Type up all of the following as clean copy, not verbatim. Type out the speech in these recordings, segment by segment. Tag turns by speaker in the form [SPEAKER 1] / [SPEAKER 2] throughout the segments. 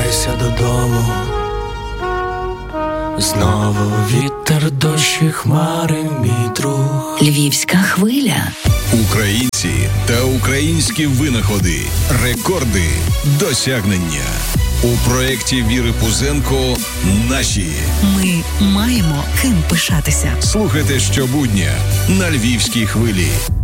[SPEAKER 1] повертатися додому. Знову вітер, дощ і хмари, мій друг.
[SPEAKER 2] Львівська хвиля.
[SPEAKER 3] Українці та українські винаходи, рекорди, досягнення. У проєкті Віри Пузенко «Наші».
[SPEAKER 2] Ми маємо ким пишатися.
[SPEAKER 3] Слухайте щобудня на Львівській хвилі.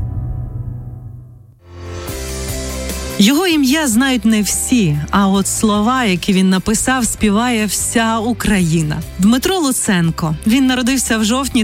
[SPEAKER 4] Його ім'я знають не всі, а от слова, які він написав, співає вся Україна. Дмитро Луценко. Він народився в жовтні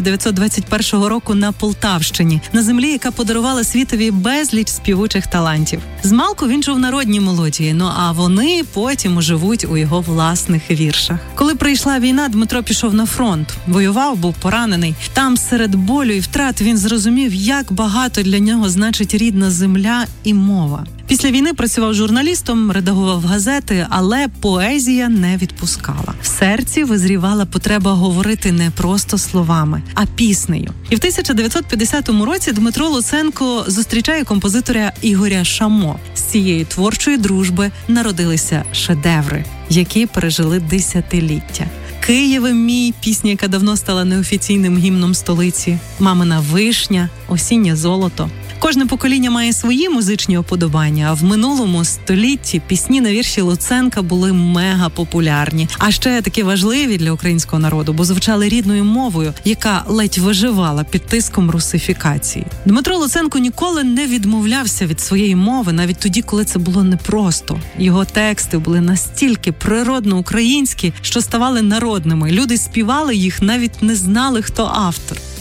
[SPEAKER 4] 1921 року на Полтавщині, на землі, яка подарувала світові безліч співучих талантів. Змалку він чув народні мелодії, а вони потім оживуть у його власних віршах. Коли прийшла війна, Дмитро пішов на фронт. Воював, був поранений. Там серед болю і втрат він зрозумів, як багато для нього значить рідна земля і мова. Після війни працював журналістом, редагував газети, але поезія не відпускала. В серці визрівала потреба говорити не просто словами, а піснею. І в 1950 році Дмитро Луценко зустрічає композитора Ігоря Шамо. З цієї творчої дружби народилися шедеври, які пережили десятиліття. «Києве мій» – пісня, яка давно стала неофіційним гімном столиці, «Мамина вишня», «Осіннє золото». Кожне покоління має свої музичні уподобання, а в минулому столітті пісні на вірші Луценка були мега-популярні. А ще такі важливі для українського народу, бо звучали рідною мовою, яка ледь виживала під тиском русифікації. Дмитро Луценко ніколи не відмовлявся від своєї мови, навіть тоді, коли це було непросто. Його тексти були настільки природно українські, що ставали народними. Люди співали їх, навіть не знали, хто автор. У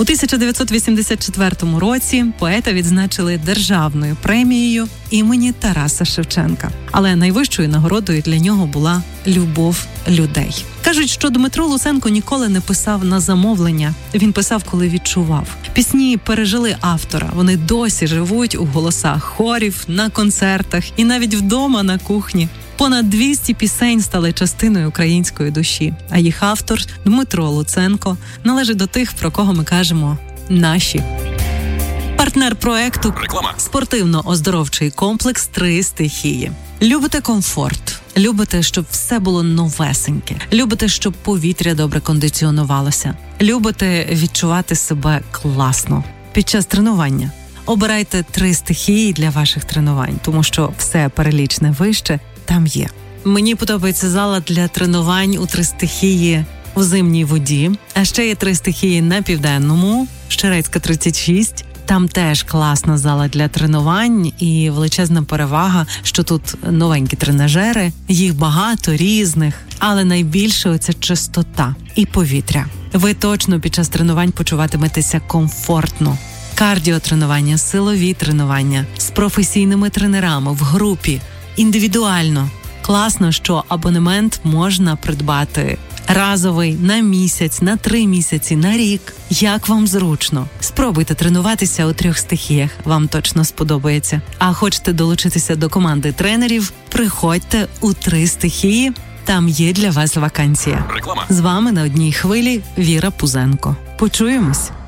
[SPEAKER 4] 1984 році поета відзначили державною премією імені Тараса Шевченка. Але найвищою нагородою для нього була любов людей. Кажуть, що Дмитро Луценко ніколи не писав на замовлення. Він писав, коли відчував. Пісні пережили автора. Вони досі живуть у голосах хорів, на концертах і навіть вдома на кухні. Понад 200 пісень стали частиною української душі, а їх автор Дмитро Луценко належить до тих, про кого ми кажемо «Наші». Партнер проекту – спортивно-оздоровчий комплекс «Три стихії». Любите комфорт? Любите, щоб все було новесеньке? Любите, щоб повітря добре кондиціонувалося? Любите відчувати себе класно під час тренування? Обирайте «Три стихії» для ваших тренувань, тому що все перелічне вище там є. Мені подобається зала для тренувань у «Три стихії» у Зимній воді, а ще є «Три стихії» на Південному, Щерецька, 36. Там теж класна зала для тренувань і величезна перевага, що тут новенькі тренажери, їх багато різних, але найбільше оця чистота і повітря. Ви точно під час тренувань почуватиметеся комфортно. Кардіотренування, силові тренування з професійними тренерами в групі, індивідуально. Класно, що абонемент можна придбати разовий, на місяць, на 3 місяці, на рік. Як вам зручно. Спробуйте тренуватися у 3 стихіях, вам точно сподобається. А хочете долучитися до команди тренерів? Приходьте у 3 стихії, там є для вас вакансія.
[SPEAKER 3] Реклама.
[SPEAKER 4] З вами на одній хвилі Віра Пузенко. Почуємось.